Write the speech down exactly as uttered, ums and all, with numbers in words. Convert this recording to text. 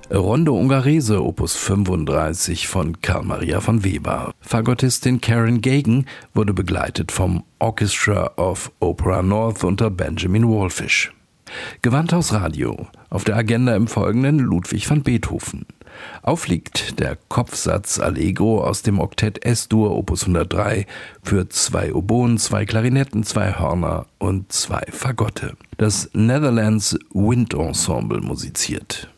Rondo Ungherese Opus fünfunddreißig von Carl Maria von Weber. Fagottistin Karen Gagan wurde begleitet vom Orchestra of Opera North unter Benjamin Wallfisch. Gewandhaus Radio. Auf der Agenda im Folgenden Ludwig van Beethoven. Aufliegt der Kopfsatz Allegro aus dem Oktett S-Dur Opus hundertdrei für zwei Oboen, zwei Klarinetten, zwei Hörner und zwei Fagotte. Das Netherlands Wind Ensemble musiziert.